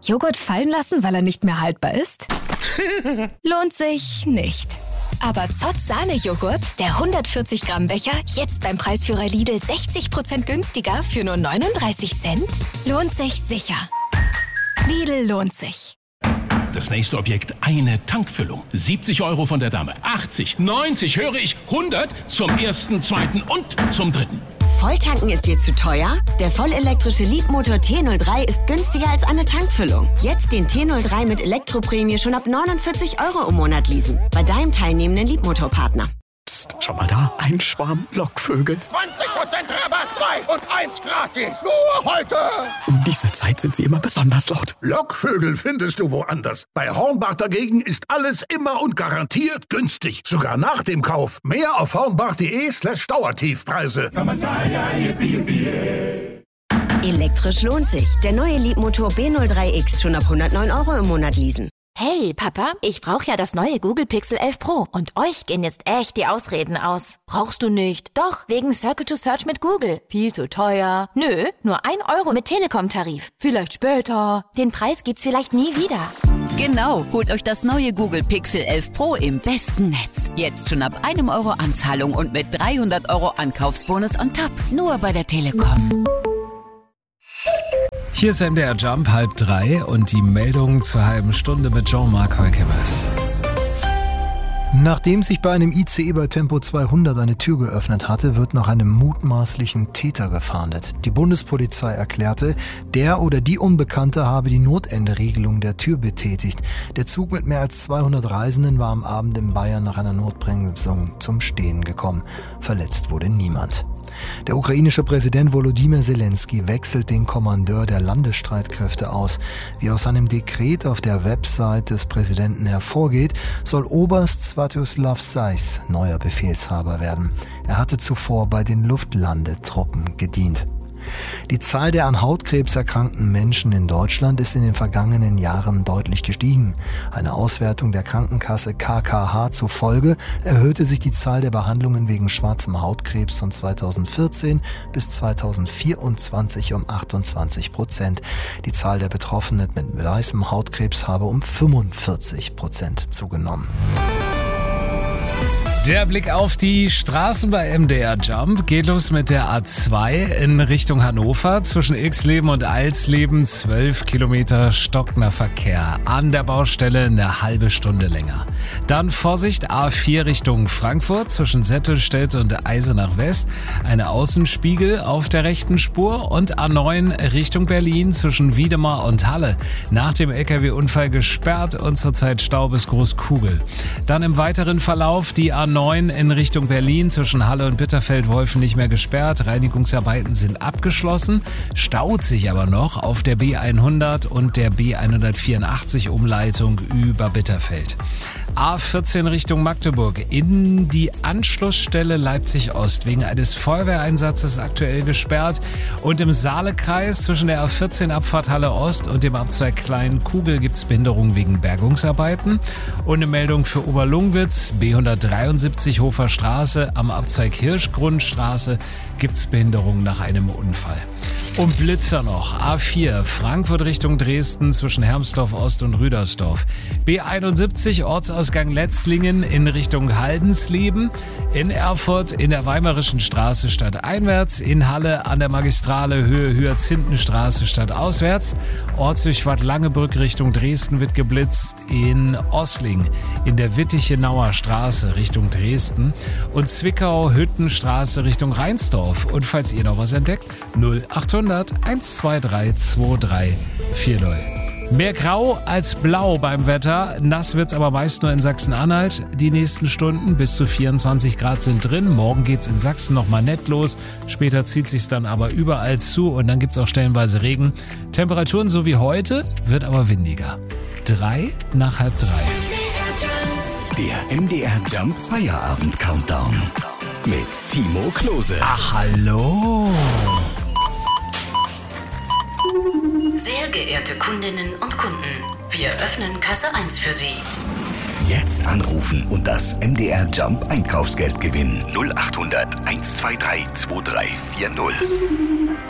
Joghurt fallen lassen, weil er nicht mehr haltbar ist? Lohnt sich nicht. Aber Zott Sahnejoghurt, der 140 Gramm Becher, jetzt beim Preisführer Lidl 60% günstiger für nur 39 Cent? Lohnt sich sicher. Lidl lohnt sich. Das nächste Objekt, eine Tankfüllung. 70 € von der Dame, 80, 90, höre ich, 100 zum ersten, zweiten und zum dritten. Volltanken ist dir zu teuer? Der vollelektrische Leapmotor T03 ist günstiger als eine Tankfüllung. Jetzt den T03 mit Elektroprämie schon ab 49 € im Monat leasen. Bei deinem teilnehmenden Leapmotor-Partner. Psst, schau mal da, ein Schwarm Lockvögel. 20% Rabatt, 2 und 1 gratis. Nur heute. Um diese Zeit sind sie immer besonders laut. Lockvögel findest du woanders. Bei Hornbach dagegen ist alles immer und garantiert günstig. Sogar nach dem Kauf. Mehr auf hornbach.de/Dauertiefpreise. Elektrisch lohnt sich. Der neue Leapmotor B03X schon ab 109 € im Monat leasen. Hey, Papa, ich brauche ja das neue Google Pixel 11 Pro. Und euch gehen jetzt echt die Ausreden aus. Brauchst du nicht? Doch, wegen Circle to Search mit Google. Viel zu teuer. Nö, nur 1 € mit Telekom-Tarif. Vielleicht später. Den Preis gibt's vielleicht nie wieder. Genau, holt euch das neue Google Pixel 11 Pro im besten Netz. Jetzt schon ab 1 € Anzahlung und mit 300 € Ankaufsbonus on top. Nur bei der Telekom. Hier ist MDR Jump 2:30 und die Meldung zur halben Stunde mit Jean-Marc Heukemers. Nachdem sich bei einem ICE bei Tempo 200 eine Tür geöffnet hatte, wird nach einem mutmaßlichen Täter gefahndet. Die Bundespolizei erklärte, der oder die Unbekannte habe die Notenderegelung der Tür betätigt. Der Zug mit mehr als 200 Reisenden war am Abend in Bayern nach einer Notbremsung zum Stehen gekommen. Verletzt wurde niemand. Der ukrainische Präsident Volodymyr Zelensky wechselt den Kommandeur der Landesstreitkräfte aus. Wie aus einem Dekret auf der Website des Präsidenten hervorgeht, soll Oberst Sviatoslav Sais neuer Befehlshaber werden. Er hatte zuvor bei den Luftlandetruppen gedient. Die Zahl der an Hautkrebs erkrankten Menschen in Deutschland ist in den vergangenen Jahren deutlich gestiegen. Eine Auswertung der Krankenkasse KKH zufolge erhöhte sich die Zahl der Behandlungen wegen schwarzem Hautkrebs von 2014 bis 2024 um 28%. Die Zahl der Betroffenen mit weißem Hautkrebs habe um 45% zugenommen. Der Blick auf die Straßen bei MDR Jump geht los mit der A2 in Richtung Hannover. Zwischen Ilksleben und Alsleben 12 Kilometer stockender Verkehr. An der Baustelle eine halbe Stunde länger. Dann Vorsicht, A4 Richtung Frankfurt zwischen Settelstedt und Eisenach West. Eine Außenspiegel auf der rechten Spur. Und A9 Richtung Berlin zwischen Wiedemar und Halle. Nach dem LKW-Unfall gesperrt und zurzeit Stau bis Großkugel. Dann im weiteren Verlauf die A9 in Richtung Berlin zwischen Halle und Bitterfeld-Wolfen nicht mehr gesperrt. Reinigungsarbeiten sind abgeschlossen. Staut sich aber noch auf der B100 und der B184 Umleitung über Bitterfeld. A14 Richtung Magdeburg in die Anschlussstelle Leipzig-Ost wegen eines Feuerwehreinsatzes aktuell gesperrt. Und im Saalekreis zwischen der A14 Abfahrt Halle Ost und dem Abzweig Klein-Kugel gibt es Behinderungen wegen Bergungsarbeiten. Und eine Meldung für Oberlungwitz, B173 Hofer Straße am Abzweig Hirschgrundstraße gibt es Behinderungen nach einem Unfall. Und Blitzer noch. A4 Frankfurt Richtung Dresden zwischen Hermsdorf Ost und Rüdersdorf. B71 Ortsausgang Letzlingen in Richtung Haldensleben. In Erfurt in der Weimarischen Straße stadteinwärts. In Halle an der Magistrale Höhe Hyazinthenstraße stadtauswärts. Ortsdurchfahrt Langebrück Richtung Dresden wird geblitzt. In Ossling in der Wittichenauer Straße Richtung Dresden. Und Zwickau Hüttenstraße Richtung Rheinsdorf. Und falls ihr noch was entdeckt, 0800 123 2340. Mehr grau als blau beim Wetter. Nass wird's aber meist nur in Sachsen-Anhalt. Die nächsten Stunden bis zu 24 Grad sind drin. Morgen geht's in Sachsen nochmal nett los. Später zieht sich's dann aber überall zu und dann gibt's auch stellenweise Regen. Temperaturen so wie heute, wird aber windiger. 3 nach 2:30. Der MDR Jump Feierabend Countdown mit Timo Klose. Ach, hallo. Sehr geehrte Kundinnen und Kunden, wir öffnen Kasse 1 für Sie. Jetzt anrufen und das MDR Jump Einkaufsgeld gewinnen. 0800 123 2340.